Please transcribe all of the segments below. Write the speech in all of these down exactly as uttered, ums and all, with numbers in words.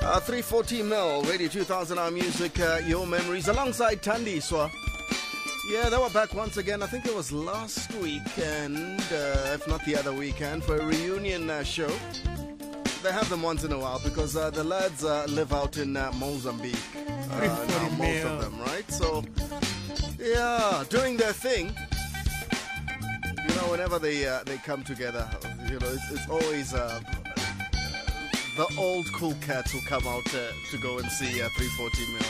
Uh, three forty mil, Radio two thousand, our music, uh, your memories, alongside Thandi Swa. Yeah, they were back once again. I think it was last weekend, uh, if not the other weekend, for a reunion uh, show. They have them once in a while because uh, the lads uh, live out in uh, Mozambique. Uh, now, most of them, right? So, yeah, doing their thing. You know, whenever they uh, they come together, you know, it's, it's always uh, the old cool cats who come out uh, to go and see uh, three forty mil.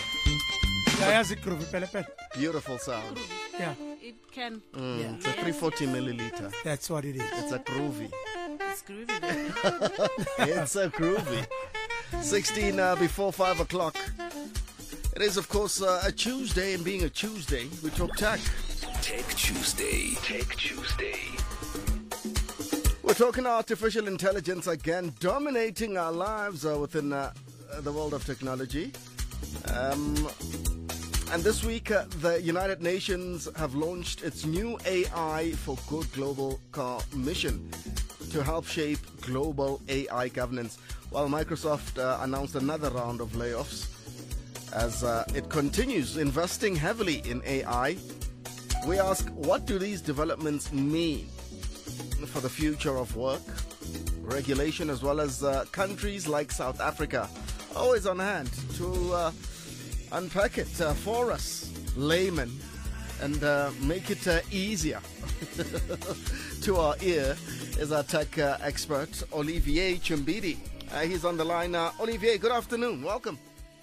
Beautiful sound. Yeah. It can. Mm, Yeah. It's a three forty milliliter. That's what it is. It's a groovy. It's groovy. baby. It's a groovy. sixteen uh, before five o'clock. It is, of course, uh, a Tuesday, and being a Tuesday, we talk tech. Tech Tuesday. Tech Tuesday. We're talking artificial intelligence again, dominating our lives uh, within uh, the world of technology. Um, and this week, uh, the United Nations have launched its new A I for Good Global Commission to help shape global A I governance, while Microsoft uh, announced another round of layoffs as uh, it continues investing heavily in A I. We ask, what do these developments mean for the future of work, regulation, as well as uh, countries like South Africa? Always on hand to uh, unpack it uh, for us, laymen, and uh, make it uh, easier to our ear is our tech uh, expert, Olivier Chimbidi. Uh, he's on the line. Uh, Olivier, good afternoon. Welcome.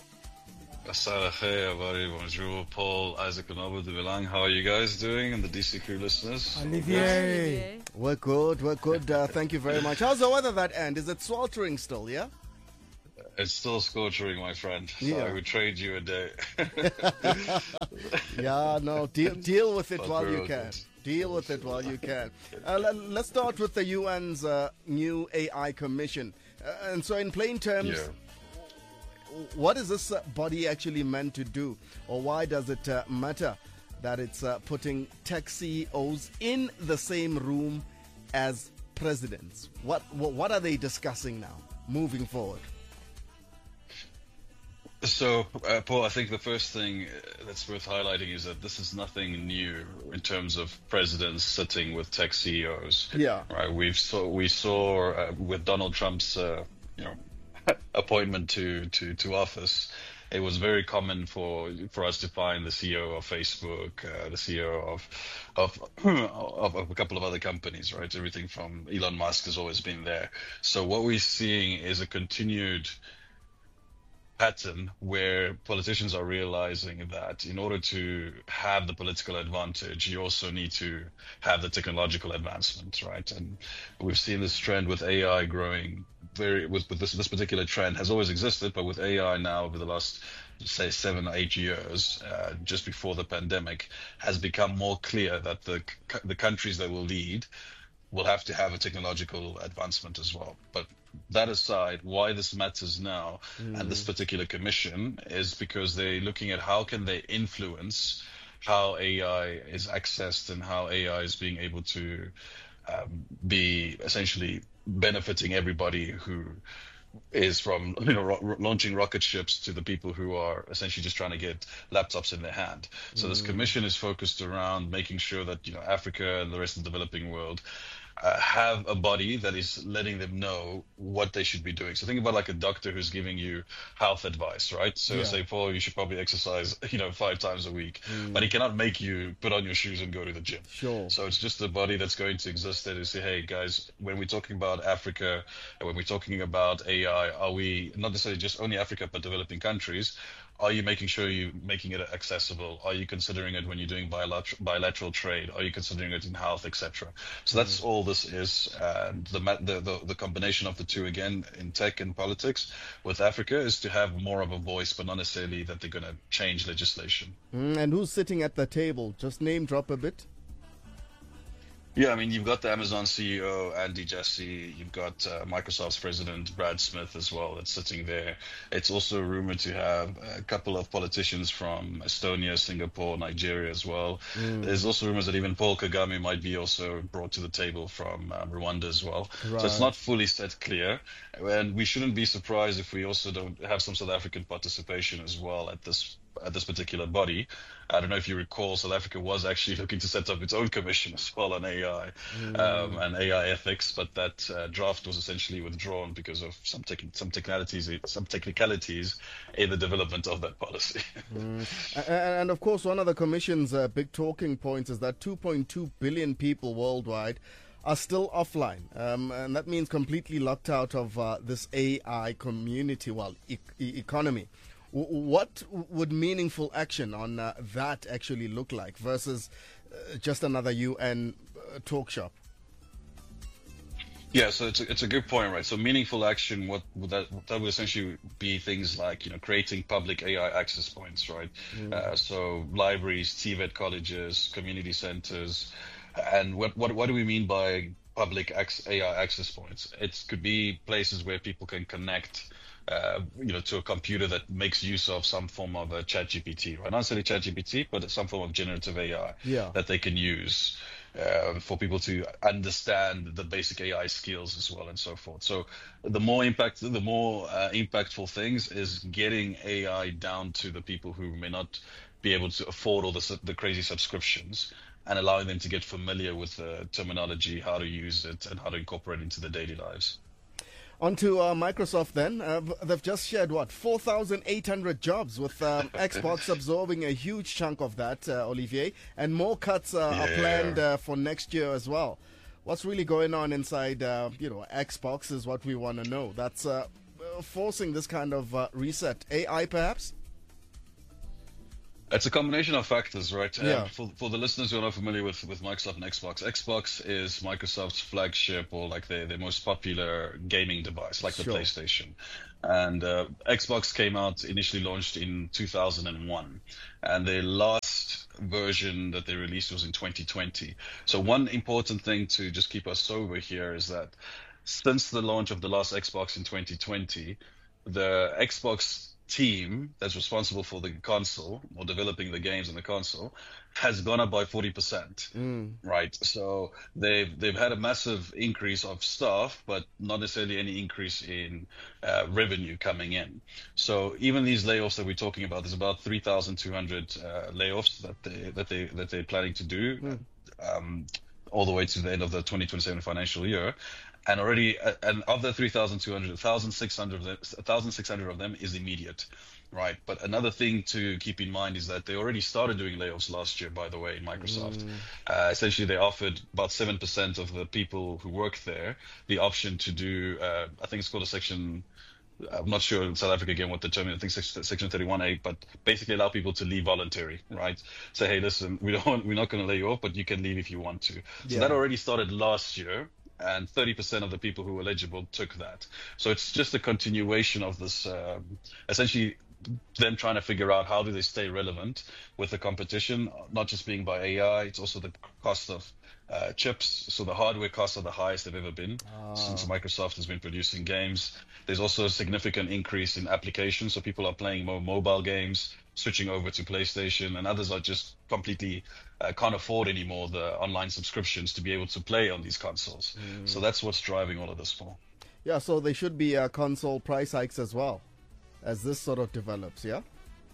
Bonjour, Paul, Isaac, and Albert de Belang. How are you guys doing, and the D C Crew listeners? Olivier. We're good, we're good. Uh, thank you very much. How's the weather that end? Is it sweltering still, yeah? It's still scorching, my friend. So Yeah. I would trade you a day. Yeah, no, deal, deal with it But while we're you all can. good. Deal with it while you can. Uh, le- let's start with the U N's uh, new A I commission. Uh, and so, in plain terms, Yeah. what is this uh, body actually meant to do? Or why does it uh, matter that it's uh, putting tech C E Os in the same room as presidents? What, what, what are they discussing now, moving forward? So, uh, Paul, I think the first thing uh, that's worth highlighting is that this is nothing new in terms of presidents sitting with tech C E Os. Yeah. Right. We've saw we saw uh, with Donald Trump's uh, you know appointment to, to, to office, it was very common for for us to find the C E O of Facebook, uh, the C E O of of, of of a couple of other companies. Right. Everything from Elon Musk has always been there. So what we're seeing is a continued pattern where politicians are realizing that in order to have the political advantage, you also need to have the technological advancement, right? And we've seen this trend with A I growing very, with, with this, this particular trend has always existed, but with A I now over the last, say, seven or eight years, uh, just before the pandemic, has become more clear that the the countries that will lead will have to have a technological advancement as well. But that aside, why this matters now mm. and this particular commission is because they're looking at how can they influence how A I is accessed and how A I is being able to um, be essentially benefiting everybody who is from you know ro- launching rocket ships to the people who are essentially just trying to get laptops in their hand. So mm. this commission is focused around making sure that you know Africa and the rest of the developing world Uh, have a body that is letting them know what they should be doing. So think about like a doctor who's giving you health advice, right? So Yeah. say, Paul, you should probably exercise, you know, five times a week, Mm. but he cannot make you put on your shoes and go to the gym. Sure. So it's just a body that's going to exist there to say, hey guys, when we're talking about Africa and when we're talking about A I, are we not necessarily just only Africa, but developing countries? Are you making sure you're making it accessible? Are you considering it when you're doing bilateral, bilateral trade? Are you considering it in health, et cetera? So that's Mm. all this is. And the, ma- the the the combination of the two, again, in tech and politics with Africa is to have more of a voice, but not necessarily that they're going to change legislation. Mm, and who's sitting at the table? Just name drop a bit. Yeah, I mean, you've got the Amazon C E O, Andy Jassy. You've got uh, Microsoft's president, Brad Smith, as well, that's sitting there. It's also rumored to have a couple of politicians from Estonia, Singapore, Nigeria as well. There's also rumors that even Paul Kagame might be also brought to the table from um, Rwanda as well. So it's Right. not fully set clear. And we shouldn't be surprised if we also don't have some South African participation as well at this at this particular body. I don't know if you recall, South Africa was actually looking to set up its own commission as well on A I um, and A I ethics, but that uh, draft was essentially withdrawn because of some tech some technicalities, some technicalities in the development of that policy. A- a- And of course, one of the Commission's uh, big talking points is that two point two billion people worldwide are still offline. Um, and that means completely locked out of uh, this A I community, well, e- e- economy. W- what would meaningful action on uh, that actually look like versus uh, just another U N uh, talk shop? Yeah, so it's a, it's a good point, right? So meaningful action, what would that that would essentially be things like, you know, creating public A I access points, right? Uh, so libraries, T VET colleges, community centers, and what what what do we mean by public ac- A I access points? It could be places where people can connect, uh, you know, to a computer that makes use of some form of a chat G P T, right? Not necessarily chat G P T, but some form of generative A I Yeah. that they can use uh, for people to understand the basic A I skills as well and so forth. So the more impact, the more uh, impactful things is getting A I down to the people who may not be able to afford all the su- the crazy subscriptions and allowing them to get familiar with the terminology, how to use it, and how to incorporate it into their daily lives. On to uh, Microsoft then. Uh, v- they've just shared, what, four thousand eight hundred jobs, with um, Xbox absorbing a huge chunk of that, uh, Olivier. And more cuts uh, are Yeah. planned uh, for next year as well. What's really going on inside, uh, you know, Xbox is what we want to know. That's uh, uh, forcing this kind of uh, reset. A I, perhaps? It's a combination of factors, right? Um, Yeah. for for the listeners who are not familiar with, with Microsoft and Xbox, Xbox is Microsoft's flagship or like their, their most popular gaming device, like the Sure. PlayStation. And uh, Xbox came out, initially launched in two thousand one. And their last version that they released was in twenty twenty. So one important thing to just keep us sober here is that since the launch of the last Xbox in twenty twenty, the Xbox team that's responsible for the console or developing the games on the console has gone up by forty percent, right? So they've they've had a massive increase of staff, but not necessarily any increase in uh, revenue coming in. So even these layoffs that we're talking about, there's about three thousand two hundred uh, layoffs that they that they that they're planning to do, um, all the way to the end of the twenty twenty-seven financial year. And already, uh, and of the three thousand two hundred, one thousand six hundred of them, one thousand six hundred of them is immediate, right? But another thing to keep in mind is that they already started doing layoffs last year, by the way, in Microsoft. Uh, essentially, they offered about seven percent of the people who work there the option to do, uh, I think it's called a section, I'm not sure in South Africa again what the term is. I think section section thirty-one A, but basically allow people to leave voluntary, right? Say, hey, listen, we don't, we're not going to lay you off, but you can leave if you want to. So Yeah. that already started last year, and thirty percent of the people who were eligible took that. So it's just a continuation of this, um, essentially them trying to figure out how do they stay relevant with the competition, not just being by A I, it's also the cost of uh, chips. So the hardware costs are the highest they've ever been since Microsoft has been producing games. There's also a significant increase in applications. So people are playing more mobile games, switching over to PlayStation, and others are just completely uh, can't afford anymore the online subscriptions to be able to play on these consoles. So that's what's driving all of this for. Yeah, so there should be uh, console price hikes as well as this sort of develops, yeah?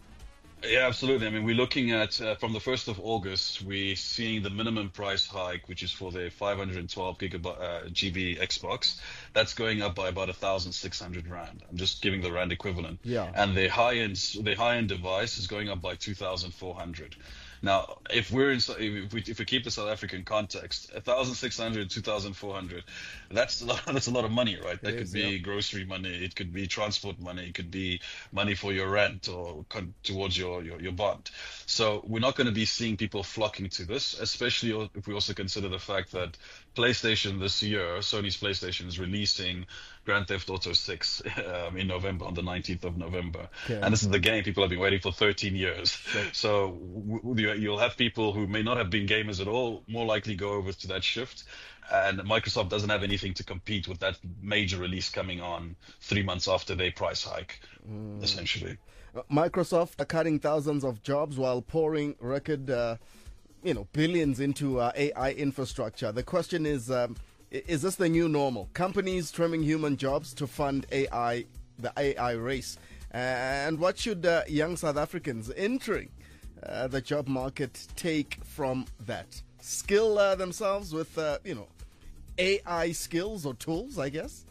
Yeah, absolutely. I mean, we're looking at uh, from the first of August, we're seeing the minimum price hike, which is for the five hundred twelve gigabyte uh, G B Xbox. That's going up by about one thousand six hundred rand. I'm just giving the rand equivalent. Yeah. And the high end, the high end device is going up by two thousand four hundred. Now, if we're in, if we, if we keep the South African context, one thousand six hundred, two thousand four hundred, that's a lot, that's a lot of money, right? That It could is, be yeah. grocery money, it could be transport money, it could be money for your rent or con- towards your, your, your bond. So we're not going to be seeing people flocking to this, especially if we also consider the fact that PlayStation this year, Sony's PlayStation is releasing Grand Theft Auto six um, in November, on the nineteenth of November. Okay. And this is the game people have been waiting for thirteen years. So w- w- you'll have people who may not have been gamers at all, more likely go over to that shift. And Microsoft doesn't have anything to compete with that major release coming on three months after their price hike, mm. essentially. Uh, Microsoft are cutting thousands of jobs while pouring record, uh, you know, billions into uh, A I infrastructure. The question is, um, is this the new normal? Companies trimming human jobs to fund A I, the A I race. And what should uh, young South Africans entering uh, the job market take from that? Skill uh, themselves with, uh, you know, A I skills or tools, I guess?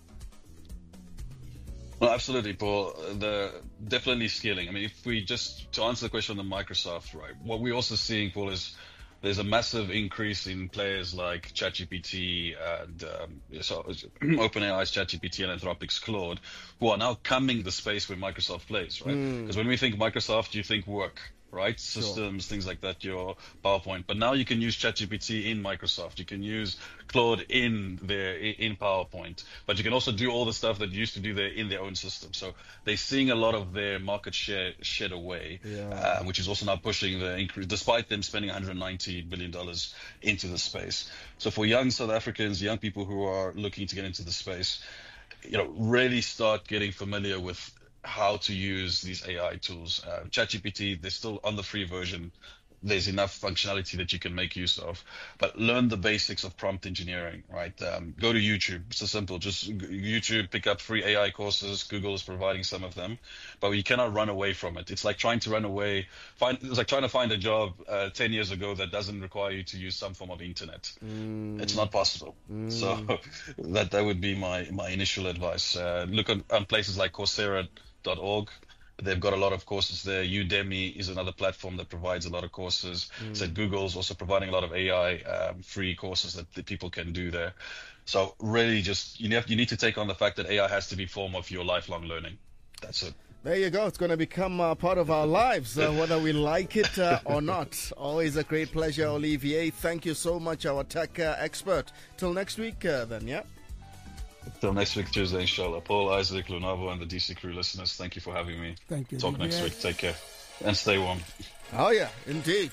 Well, absolutely, Paul. The definitely scaling. I mean, if we just to answer the question on the Microsoft, right? What we're also seeing, Paul, is there's a massive increase in players like ChatGPT and um, so OpenAI's ChatGPT and Anthropic's Claude, who are now coming the space where Microsoft plays, right? Because mm. when we think Microsoft, you think work, right? Systems, sure. Things like that, your PowerPoint. But now you can use ChatGPT in Microsoft. You can use Claude in their in PowerPoint. But you can also do all the stuff that you used to do there in their own system. So they're seeing a lot of their market share shed away, yeah. uh, which is also now pushing the increase, despite them spending one hundred ninety billion dollars into the space. So for young South Africans, young people who are looking to get into the space, you know, really start getting familiar with how to use these A I tools. Uh, ChatGPT, they're still on the free version. There's enough functionality that you can make use of, but learn the basics of prompt engineering, right? Um, go to YouTube. It's so simple. Just YouTube, pick up free A I courses. Google is providing some of them, but you cannot run away from it. It's like trying to run away. Find it's like trying to find a job uh, ten years ago that doesn't require you to use some form of internet. Mm. It's not possible. Mm. So that that would be my my initial advice. Uh, look on, on places like Coursera dot org. They've got a lot of courses there. Udemy is another platform that provides a lot of courses. Mm. So Google's also providing a lot of A I um, free courses that, that people can do there. So really just, you have, you need to take on the fact that A I has to be form of your lifelong learning. That's it. There you go. It's going to become uh, part of our lives, uh, whether we like it uh, or not. Always a great pleasure, Olivier. Thank you so much, our tech uh, expert. Till next week uh, then, yeah? Till next week, Tuesday, inshallah. Paul, Isaac, Lunavo, and the D C Crew listeners, thank you for having me. Thank you. Talk next yeah. week. Take care. And stay warm. Oh, yeah, indeed.